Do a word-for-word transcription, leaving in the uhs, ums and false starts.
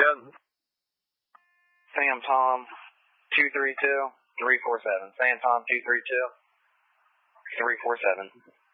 ahead. Sam Tom, two three two, three four seven. Sam Tom, two three two, three four seven.